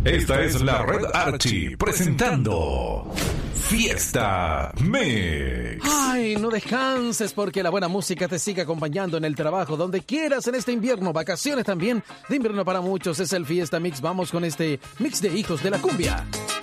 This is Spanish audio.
Esta es la Red Archie presentando Fiesta Mix. Ay, no descanses porque la buena música te sigue acompañando en el trabajo, donde quieras en este invierno, vacaciones también de invierno para muchos. Es el Fiesta Mix. Vamos con este mix de hijos de la cumbia.